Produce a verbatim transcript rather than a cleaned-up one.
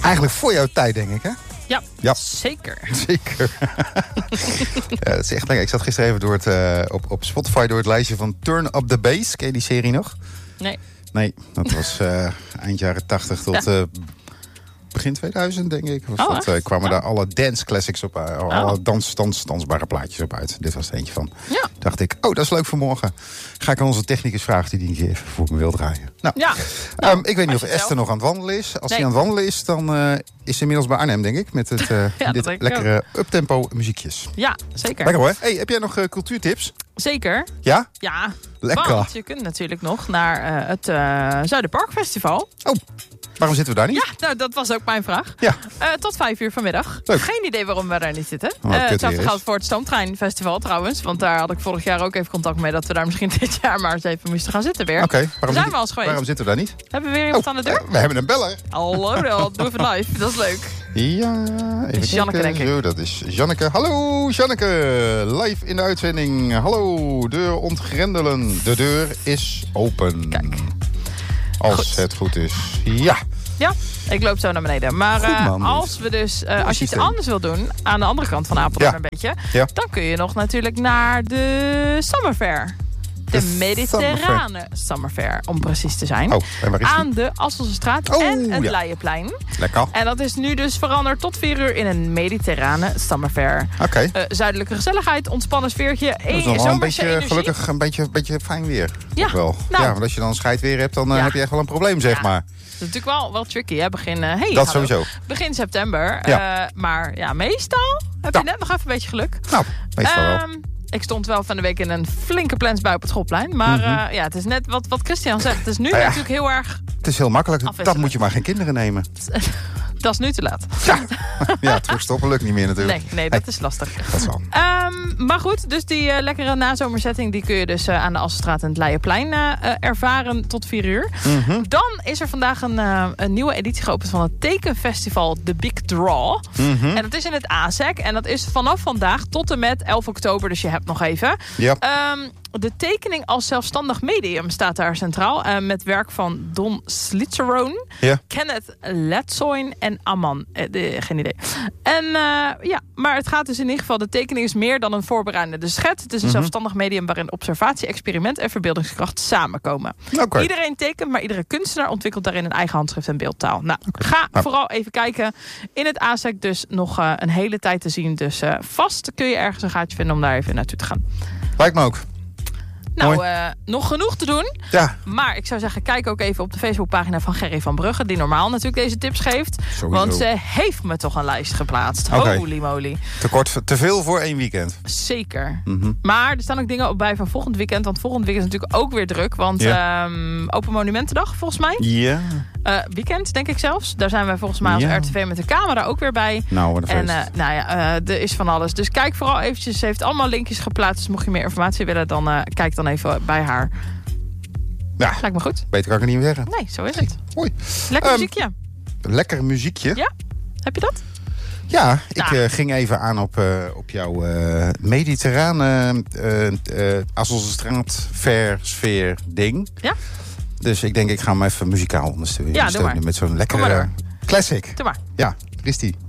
Eigenlijk voor jouw tijd, denk ik, hè? Ja, ja. zeker. Zeker. Ja, dat is echt lekker. Ik zat gisteren even door het, uh, op, op Spotify door het lijstje van Turn Up The Bass. Ken je die serie nog? Nee. Nee, dat was uh, eind jaren tachtig tot ja. uh, begin tweeduizend, denk ik. Was oh, dat, uh, kwamen oh. daar alle dance classics op uit. Uh, alle dans, dans, dansbare plaatjes op uit. Dit was er eentje van. Ja. Dacht ik, oh, dat is leuk voor morgen. Ga ik aan onze technicus vragen die die niet even voor me wil draaien. Nou, ja. nou um, ik weet niet of Esther zelf. nog aan het wandelen is. Als hij nee. aan het wandelen is, dan uh, is ze inmiddels bij Arnhem, denk ik. Met het, uh, ja, dit lekkere uptempo muziekjes. Ja, zeker. Lekker hoor. Hey, heb jij nog uh, cultuurtips? Zeker. Ja? Ja. Lekker. Want je kunt natuurlijk nog naar uh, het uh, Zuiderparkfestival. Oh, waarom zitten we daar niet? Ja, nou, dat was ook mijn vraag. Ja. Uh, tot vijf uur vanmiddag. Leuk. Geen idee waarom we daar niet zitten. Oh, uh, hetzelfde geldt voor het Stoomtreinfestival trouwens. Want daar had ik vorig jaar ook even contact mee... dat we daar misschien dit jaar maar eens even moesten gaan zitten weer. Oké, okay, waarom, zijn we al eens geweest. waarom zitten we daar niet? Hebben we weer iemand oh, aan de deur? Uh, we hebben een beller. Hallo, dat doen we live. Dat is leuk. Ja, dat is Janneke, denk ik. Zo, dat is Janneke. Hallo, Janneke. Live in de uitzending. Hallo, deur ontgrendelen. De deur is open. Kijk. Als goed. het goed is. Ja. Ja, ik loop zo naar beneden. Maar goed, man, uh, als we dus, uh, als je iets anders wil doen, aan de andere kant van Apeldoorn ja. een beetje, ja. dan kun je nog natuurlijk naar de Summer Fair. De, de Mediterrane Summer Fair, om precies te zijn. Oh, en waar is aan de Asselsstraat oh, en het ja. Leijenplein. Lekker. En dat is nu dus veranderd tot vier uur in een Mediterrane Summer Fair. Oké. Okay. Uh, zuidelijke gezelligheid, ontspannen sfeertje. Dat is nog wel een beetje, energie. gelukkig een beetje, beetje fijn weer. Ja. Wel. Nou. Ja, want als je dan scheidweer hebt, dan uh, ja. heb je echt wel een probleem, zeg ja. maar. Dat is natuurlijk wel, wel tricky, hè? Begin, uh, hey, dat hallo. sowieso. Begin september. Ja. Uh, maar ja, meestal heb je ja. net nog even een beetje geluk. Nou, meestal um, wel. Ik stond wel van de week in een flinke plensbui op het schoolplein. Maar mm-hmm. uh, ja, het is net wat, wat Christian zegt. Het is nu ja, natuurlijk heel erg... Het is heel makkelijk. Dat moet je maar geen kinderen nemen. Dat is nu te laat. Ja, ja terugstoppen lukt niet meer natuurlijk. Nee, nee dat hey. is lastig. Dat is wel. Um, maar goed, dus die uh, lekkere nazomersetting... die kun je dus uh, aan de Asselstraat en het Leijenplein uh, uh, ervaren tot vier uur. Mm-hmm. Dan is er vandaag een, uh, een nieuwe editie geopend van het tekenfestival The Big Draw. Mm-hmm. En dat is in het A S E C. En dat is vanaf vandaag tot en met elf oktober. Dus je hebt nog even. Yep. Um, de tekening als zelfstandig medium staat daar centraal. Uh, met werk van Don Slitzeroon, yeah. Kenneth Letzoin en Amman. Uh, de, geen idee. En uh, ja, maar het gaat dus in ieder geval... de tekening is meer dan een voorbereidende schets. Het is een mm-hmm. zelfstandig medium waarin observatie, experiment en verbeeldingskracht samenkomen. Okay. Iedereen tekent, maar iedere kunstenaar ontwikkelt daarin een eigen handschrift en beeldtaal. Nou, okay. ga nou. vooral even kijken. In het A S E C dus nog uh, een hele tijd te zien. Dus uh, vast kun je ergens een gaatje vinden om daar even naartoe te gaan. Lijkt me ook. Nou, uh, nog genoeg te doen. Ja. Maar ik zou zeggen, kijk ook even op de Facebookpagina van Gerry van Brugge... die normaal natuurlijk deze tips geeft. Sowieso. Want ze heeft me toch een lijst geplaatst. Okay. Holy moly. Te kort, te veel voor één weekend. Zeker. Mm-hmm. Maar er staan ook dingen bij van volgend weekend. Want volgend weekend is natuurlijk ook weer druk. Want yeah. um, Open Monumentendag volgens mij. Ja. Yeah. Uh, weekend denk ik zelfs. Daar zijn wij volgens mij als yeah. R T V met de camera ook weer bij. Nou, wat een feest. En uh, nou ja, uh, er is van alles. Dus kijk vooral eventjes. Ze heeft allemaal linkjes geplaatst. Dus mocht je meer informatie willen, dan uh, kijk dan even bij haar. Ja, lijkt me goed. Beter kan ik het niet meer zeggen. Nee, zo is het. Hoi. Lekker um, muziekje. Lekker muziekje? Ja, heb je dat? Ja, ik nou. uh, ging even aan op, uh, op jouw uh, mediterrane uh, uh, Asselsstraat fair sfeer ding. Ja. Dus ik denk ik ga hem even muzikaal ondersteunen. Ja, doe maar. Met zo'n lekkere classic. Doe maar. Ja, Christy.